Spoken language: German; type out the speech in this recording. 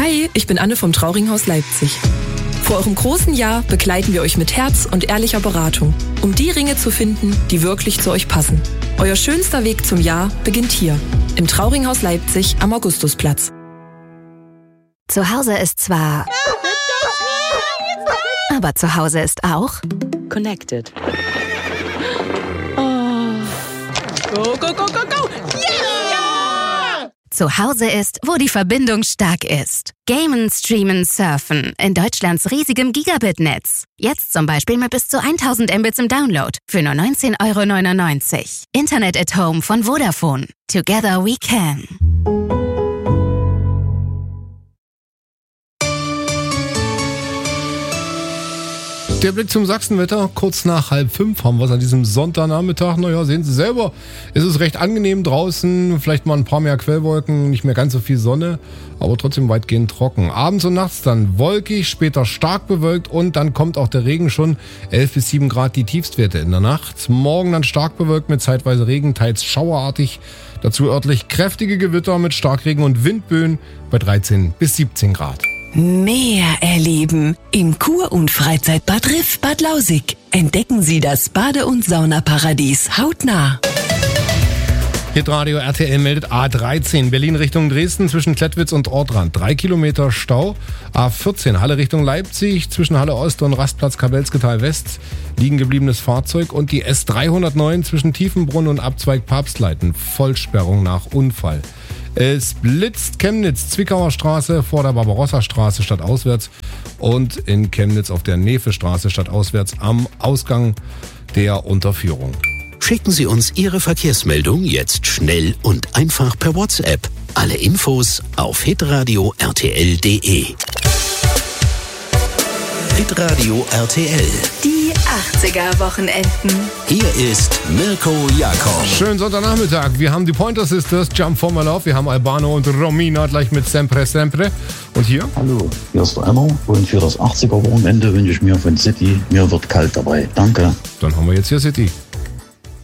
Hi, ich bin Anne vom Trauringhaus Leipzig. Vor eurem großen Jahr begleiten wir euch mit Herz und ehrlicher Beratung, um die Ringe zu finden, die wirklich zu euch passen. Euer schönster Weg zum Jahr beginnt hier, im Trauringhaus Leipzig am Augustusplatz. Zu Hause ist zwar... aber zu Hause ist auch... Connected. Go, go, go, go, go! Yeah! Zu Hause ist, wo die Verbindung stark ist. Gamen, Streamen, Surfen in Deutschlands riesigem Gigabit-Netz. Jetzt zum Beispiel mit bis zu 1000 Mbits im Download für nur 19,99 €. Internet at Home von Vodafone. Together we can. Der Blick zum Sachsenwetter, kurz nach 4:30 haben wir es an diesem Sonntagnachmittag. Naja, sehen Sie selber, es ist recht angenehm draußen, vielleicht mal ein paar mehr Quellwolken, nicht mehr ganz so viel Sonne, aber trotzdem weitgehend trocken. Abends und nachts dann wolkig, später stark bewölkt und dann kommt auch der Regen schon. 11 bis 7 Grad die Tiefstwerte in der Nacht. Morgen dann stark bewölkt mit zeitweise Regen, teils schauerartig. Dazu örtlich kräftige Gewitter mit Starkregen und Windböen bei 13 bis 17 Grad. Mehr erleben im Kur- und Freizeitbad Riff Bad Lausig. Entdecken Sie das Bade- und Saunaparadies hautnah. Hitradio RTL meldet A13 Berlin Richtung Dresden zwischen Klettwitz und Ortrand. 3 Kilometer Stau. A14 Halle Richtung Leipzig zwischen Halle Ost und Rastplatz Kabelsketal West. Liegen gebliebenes Fahrzeug. Und die S309 zwischen Tiefenbrunn und Abzweig Papstleiten. Vollsperrung nach Unfall. Es blitzt Chemnitz, Zwickauer Straße vor der Barbarossa-Straße stadtauswärts und in Chemnitz auf der Nefe-Straße stadtauswärts am Ausgang der Unterführung. Schicken Sie uns Ihre Verkehrsmeldung jetzt schnell und einfach per WhatsApp. Alle Infos auf hitradio rtl.de. Hitradio RTL. Die 80er-Wochenenden. Hier ist Mirko Jakob. Schönen Sonntagnachmittag. Wir haben die Pointer Sisters, Jump for My Love. Wir haben Albano und Romina gleich mit Sempre Sempre. Und hier? Hallo, hier ist der Emmer. Und für das 80er-Wochenende wünsche ich mir von City, mir wird kalt dabei. Danke. Dann haben wir jetzt hier City.